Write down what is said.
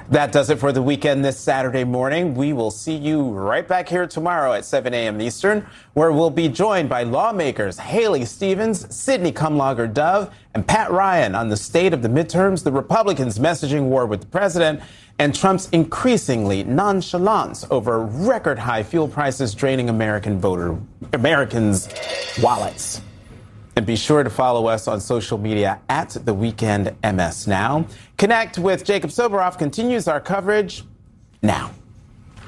That does it for the weekend this Saturday morning. We will see you right back here tomorrow at 7 a.m. Eastern, where we'll be joined by lawmakers Haley Stevens, Sidney Kumlager Dove, and Pat Ryan on the state of the midterms, the Republicans' messaging war with the president, and Trump's increasingly nonchalance over record high fuel prices draining Americans' wallets. And be sure to follow us on social media at The Weekend MS Now. Connect with Jacob Soboroff continues our coverage now.